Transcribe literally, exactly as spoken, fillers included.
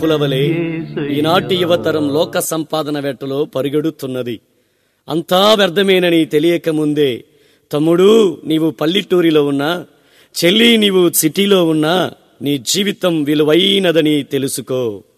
పులవలే ఈనాటి యువతరం లోక సంపాదన వేటలో పరుగెడుతున్నది. అంతా వ్యర్థమేనని తెలియక ముందే తమ్ముడు నీవు పల్లెటూరిలో ఉన్నా, చెల్లి నీవు సిటీలో ఉన్నా నీ జీవితం విలువైనదని తెలుసుకో.